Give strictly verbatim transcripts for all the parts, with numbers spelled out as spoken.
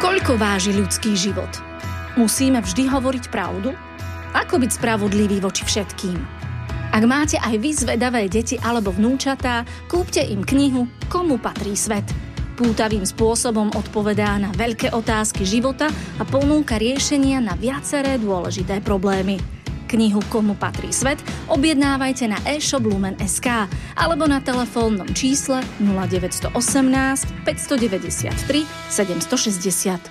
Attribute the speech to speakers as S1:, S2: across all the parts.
S1: Koľko váži ľudský život? Musíme vždy hovoriť pravdu? Ako byť spravodlivý voči všetkým? Ak máte aj vy zvedavé deti alebo vnúčatá, kúpte im knihu Komu patrí svet. Pútavým spôsobom odpovedá na veľké otázky života a ponúka riešenia na viaceré dôležité problémy. Knihu Komu patrí svet objednávajte na e-shop Lumen bodka es ká alebo na telefónnom čísle nula deväť jedna osem, päť deväť tri, sedem šesť nula.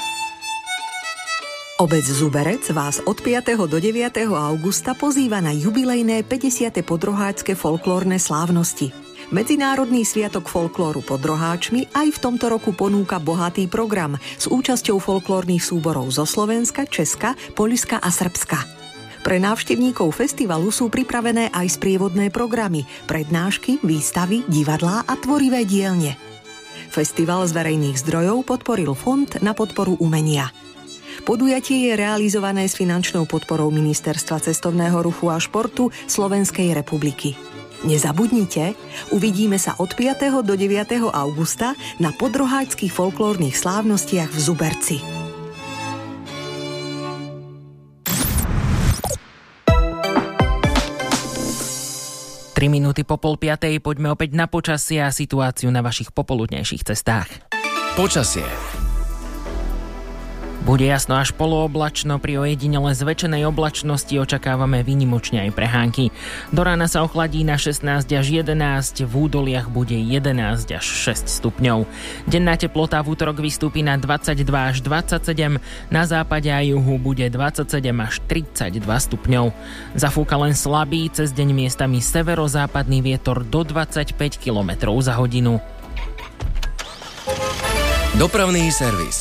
S2: Obec Zuberec vás od piateho do deviateho augusta pozýva na jubilejné päťdesiate podroháčske folklórne slávnosti. Medzinárodný sviatok folklóru pod Roháčmi aj v tomto roku ponúka bohatý program s účasťou folklórnych súborov zo Slovenska, Česka, Poľska a Srbska. Pre návštevníkov festivalu sú pripravené aj sprievodné programy, prednášky, výstavy, divadlá a tvorivé dielne. Festival z verejných zdrojov podporil Fond na podporu umenia. Podujatie je realizované s finančnou podporou Ministerstva cestovného ruchu a športu Slovenskej republiky. Nezabudnite, uvidíme sa od piateho do deviateho augusta na podroháčskych folklórnych slávnostiach v Zuberci.
S3: tri minúty po pol piatej, poďme opäť na počasie a situáciu na vašich popoludnejších cestách.
S4: Počasie.
S3: Bude jasno až polooblačno, pri ojedinele zväčšenej oblačnosti očakávame výnimočne aj prehánky. Do rána sa ochladí na šestnásť až jedenásť, v údoliach bude jedenásť až šesť stupňov. Denná teplota v útorok vystúpi na dvadsaťdva až dvadsaťsedem, na západe a juhu bude dvadsaťsedem až tridsaťdva stupňov. Zafúka len slabý, cez deň miestami severozápadný vietor do dvadsaťpäť kilometrov za hodinu.
S4: Dopravný servis.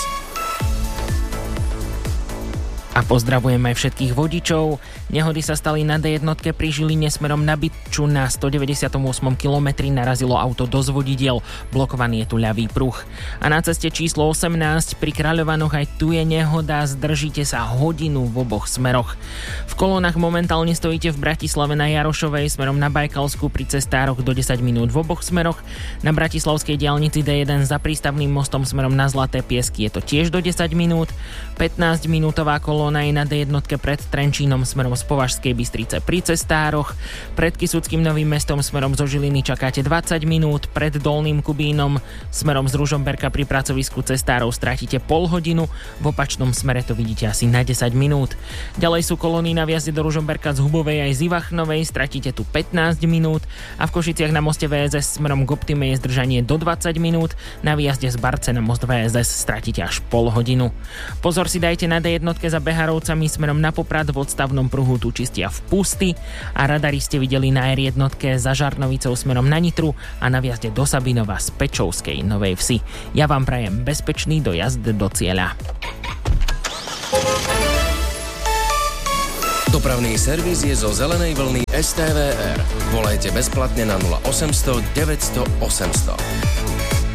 S3: A pozdravujem aj všetkých vodičov. Nehody sa stali na dé jedna pri Žiline smerom na Bytču. Na stodeväťdesiatom ôsmom kilometri narazilo auto do zvodidiel. Blokovaný je tu ľavý pruh. A na ceste číslo osemnásť pri Kráľovanoch aj tu je nehoda. Zdržíte sa hodinu v oboch smeroch. V kolónach momentálne stojíte v Bratislave na Jarošovej smerom na Bajkalsku, pri cestároch do desať minút v oboch smeroch. Na bratislavskej diaľnici dé jeden za prístavným mostom smerom na Zlaté Piesky je to tiež do desať minút. pätnásťminútová kolóna je na dé jedna pred Trenčínom smerom z Považskej Bystrice pri cestároch. Pred Kysuckým Novým Mestom smerom zo Žiliny čakáte dvadsať minút, pred Dolným Kubínom smerom z Ružomberka pri pracovisku cestárov strátite pol hodinu, v opačnom smere to vidíte asi na desať minút. Ďalej sú kolóny na vjazde do Ružomberka z Hubovej aj z Ivachnovej, stratíte tu pätnásť minút a v Košiciach na moste vé es es smerom k Optime je zdržanie do dvadsať minút, na výjazde z Barce na most vé es es stratíte až pol hodinu. Pozor si dajte na dé jedna za Beharovcami smerom na Poprad, v odstavnom pruhu tu čistia v Pusty a radari ste videli na er jedna za Žarnovicou smerom na Nitru a na vjazde do Sabinova z Pečovskej Novej Vsi. Ja vám prajem bezpečný dojazd do cieľa.
S4: Dopravný servis je zo zelenej vlny es té vé er. Volajte bezplatne na nula osemsto deväťsto osemsto.